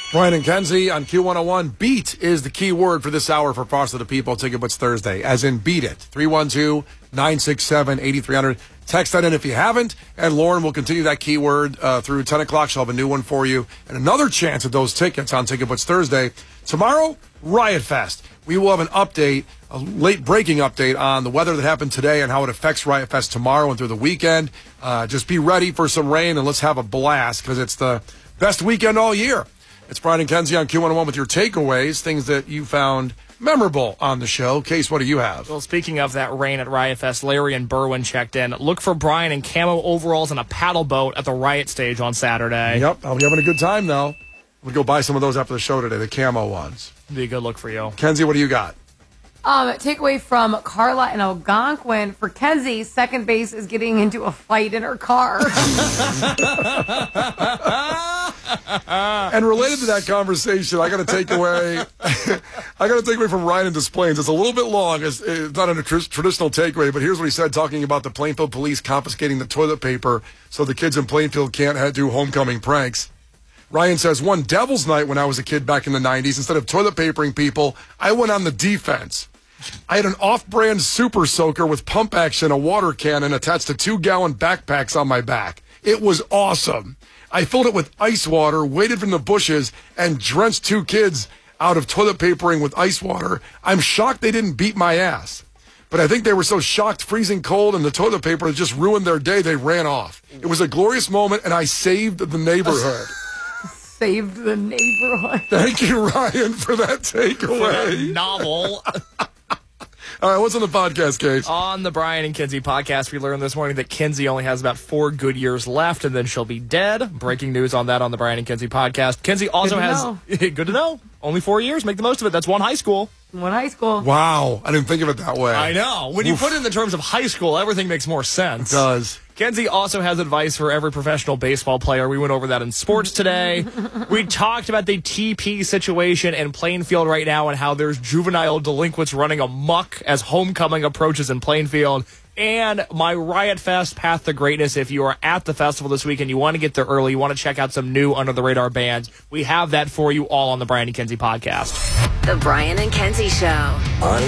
Brian and Kenzie on Q101. Beat is the key word for this hour for Foster the People. Ticket Butts Thursday, as in beat it. 312-967-8300. Text that in if you haven't. And Lauren will continue that keyword through 10 o'clock. She'll have a new one for you. And another chance at those tickets on Ticket Butts Thursday. Tomorrow, Riot Fest. We will have an update, a late breaking update on the weather that happened today and how it affects Riot Fest tomorrow and through the weekend. Just be ready for some rain and let's have a blast because it's the best weekend all year. It's Brian and Kenzie on Q101 with your takeaways, things that you found memorable on the show. Case, what do you have? Well, speaking of that rain at Riot Fest, Larry and Berwin checked in. Look for Brian in camo overalls and a paddle boat at the Riot stage on Saturday. Yep, I'll be having a good time, though. We'll go buy some of those after the show today, the camo ones. Be a good look for you. Kenzie, what do you got? Takeaway from Carla in Algonquin. For Kenzie, second base is getting into a fight in her car. And related to that conversation, I got to take away. I got to take away from Ryan in Des Plaines. It's a little bit long. It's not a traditional takeaway, but here's what he said, talking about the Plainfield police confiscating the toilet paper so the kids in Plainfield can't do homecoming pranks. Ryan says, one Devil's Night when I was a kid back in the 90s, instead of toilet papering people, I went on the defense. I had an off-brand super soaker with pump action, a water cannon attached to 2-gallon backpacks on my back. It was awesome. I filled it with ice water, waited from the bushes, and drenched 2 kids out of toilet papering with ice water. I'm shocked they didn't beat my ass. But I think they were so shocked, freezing cold, and the toilet paper just ruined their day, they ran off. It was a glorious moment, and I saved the neighborhood. Saved the neighborhood. Thank you, Ryan, for that takeaway. Novel. All right, what's on the podcast, Case? On the Brian and Kenzie podcast, we learned this morning that Kenzie only has about 4 good years left, and then she'll be dead. Breaking news on that on the Brian and Kenzie podcast. Kenzie also has... Good to know. Only 4 years. Make the most of it. That's one high school. One high school. Wow. I didn't think of it that way. I know. When you put it in the terms of high school, everything makes more sense. It does. Kenzie also has advice for every professional baseball player. We went over that in sports today. We talked about the TP situation in Plainfield right now and how there's juvenile delinquents running amok as homecoming approaches in Plainfield. And my Riot Fest Path to Greatness. If you are at the festival this weekend, you want to get there early, you want to check out some new under-the-radar bands, we have that for you all on the Brian and Kenzie podcast. The Brian and Kenzie Show. On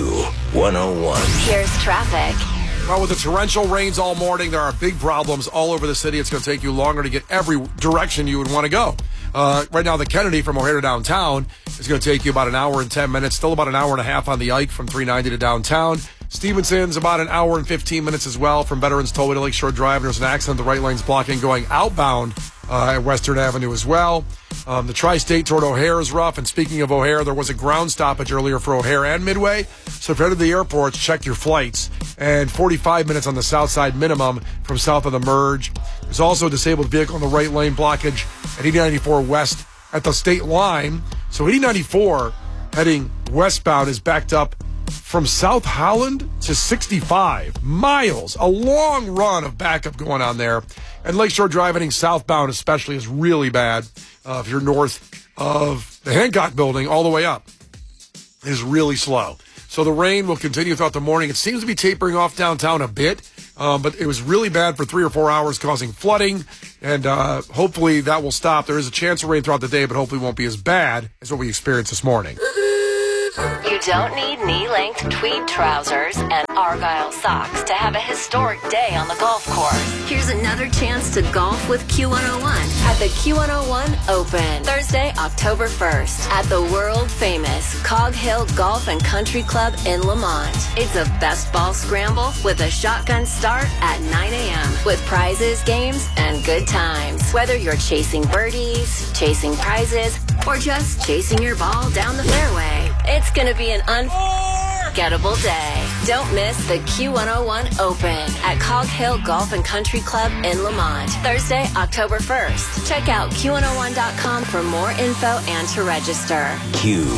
Q101. Here's traffic. Well, with the torrential rains all morning, there are big problems all over the city. It's going to take you longer to get every direction you would want to go. Right now, the Kennedy from O'Hare to downtown is going to take you about an hour and 10 minutes. Still about an hour and a half on the Ike from 390 to downtown. Stevenson's about an hour and 15 minutes as well from Veterans Tollway to Lakeshore Drive. There's an accident. The right lane's blocking going outbound at Western Avenue as well. The Tri-State toward O'Hare is rough. And speaking of O'Hare, there was a ground stoppage earlier for O'Hare and Midway. So if you're headed to the airports, check your flights. And 45 minutes on the south side minimum from south of the merge. There's also a disabled vehicle in the right lane blockage at 8094 West at the state line. So 8094 heading westbound is backed up from South Holland to 65 miles. A long run of backup going on there. And Lakeshore Drive heading southbound especially is really bad. If you're north of the Hancock building all the way up, it is really slow. So the rain will continue throughout the morning. It seems to be tapering off downtown a bit, but it was really bad for 3 or 4 hours, causing flooding, and hopefully that will stop. There is a chance of rain throughout the day, but hopefully won't be as bad as what we experienced this morning. You don't need knee-length tweed trousers and Argyle socks to have a historic day on the golf course. Here's another chance to golf with Q101 at the Q101 Open. Thursday, October 1st at the world-famous Cog Hill Golf and Country Club in Lamont. It's a best ball scramble with a shotgun start at 9 a.m. with prizes, games, and good times. Whether you're chasing birdies, chasing prizes, or just chasing your ball down the fairway, it's going to be an unforgettable day. Don't miss the Q101 Open at Cog Hill Golf and Country Club in Lamont. Thursday, October 1st. Check out Q101.com for more info and to register. Q.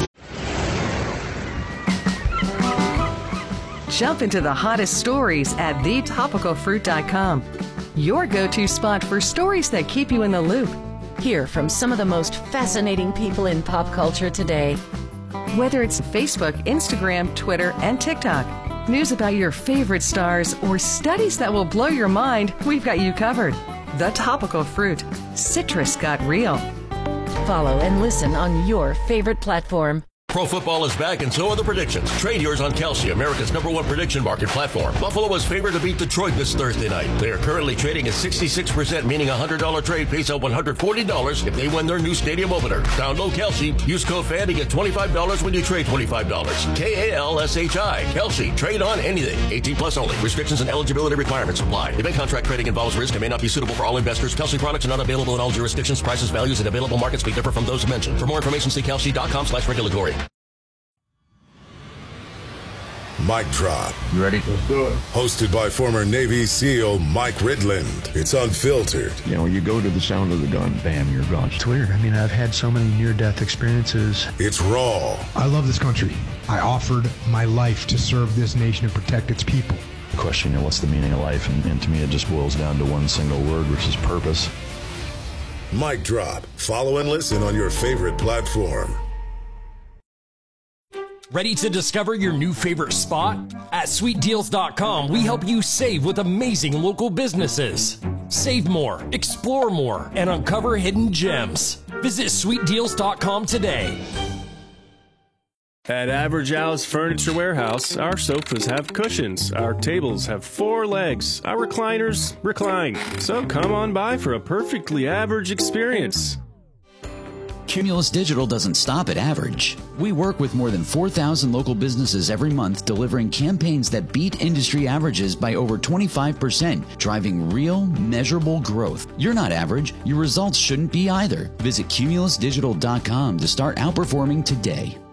Jump into the hottest stories at thetopicalfruit.com. Your go-to spot for stories that keep you in the loop. Hear from some of the most fascinating people in pop culture today. Whether it's Facebook, Instagram, Twitter, and TikTok, news about your favorite stars, or studies that will blow your mind, we've got you covered. The Topical Fruit. Citrus got real. Follow and listen on your favorite platform. Pro football is back, and so are the predictions. Trade yours on Kalshi, America's #1 prediction market platform. Buffalo is favored to beat Detroit this Thursday night. They are currently trading at 66%, meaning a $100 trade pays out $140 if they win their new stadium opener. Download Kalshi. Use code FAN to get $25 when you trade $25. Kalshi. Kalshi. Trade on anything. 18+ only. Restrictions and eligibility requirements apply. Event contract trading involves risk and may not be suitable for all investors. Kalshi products are not available in all jurisdictions. Prices, values, and available markets may differ from those mentioned. For more information, see kalshi.com/regulatory. Mic Drop. You ready? Let's do it. Hosted by former Navy SEAL Mike Ridland. It's unfiltered. You know, you go to the sound of the gun, bam, you're gone. It's weird. I mean, I've had so many near-death experiences. It's raw. I love this country. I offered my life to serve this nation and protect its people. The question, you know, what's the meaning of life? And to me, it just boils down to one single word, which is purpose. Mic Drop. Follow and listen on your favorite platform. Ready to discover your new favorite spot? At SweetDeals.com, we help you save with amazing local businesses. Save more, explore more, and uncover hidden gems. Visit SweetDeals.com today. At Average Al's Furniture Warehouse, our sofas have cushions, our tables have 4 legs, our recliners recline. So come on by for a perfectly average experience. Cumulus Digital doesn't stop at average. We work with more than 4,000 local businesses every month, delivering campaigns that beat industry averages by over 25%, driving real, measurable growth. You're not average. Your results shouldn't be either. Visit cumulusdigital.com to start outperforming today.